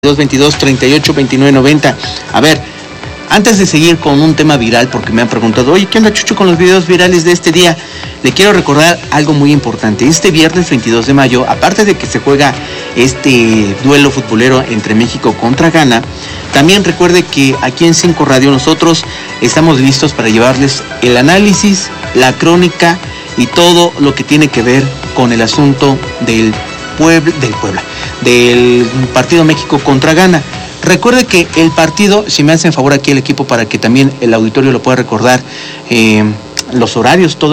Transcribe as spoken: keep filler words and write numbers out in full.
dos veintidós, treinta y ocho, veintinueve, noventa. A ver, antes de seguir con un tema viral, porque me han preguntado, oye, ¿qué onda, Chucho, con los videos virales de este día? Le quiero recordar algo muy importante. Este viernes veintidós de mayo, aparte de que se juega este duelo futbolero entre México contra Ghana, también recuerde que aquí en Cinco Radio nosotros estamos listos para llevarles el análisis, la crónica y todo lo que tiene que ver con el asunto del Puebla, del Puebla, del partido México contra Ghana. Recuerde que el partido, si me hacen favor aquí el equipo para que también el auditorio lo pueda recordar, eh, los horarios, todo